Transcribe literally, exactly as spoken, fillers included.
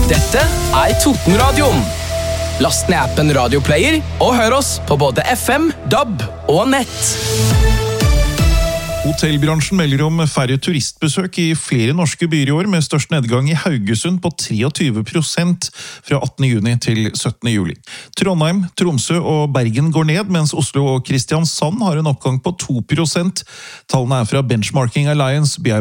Dette er Totenradioen. Last ned appen Radioplayer og hør oss på både F M, D A B og nett. Hotellbransjen melder om færre turistbesøk i flere norske byer i år, med størst nedgang i Haugesund på treogtyve prosent fra attende juni til syttende juli. Trondheim, Tromsø og Bergen går ned, mens Oslo og Kristiansand har en oppgang på to prosent. Tallene er fra Benchmarking Alliance, B I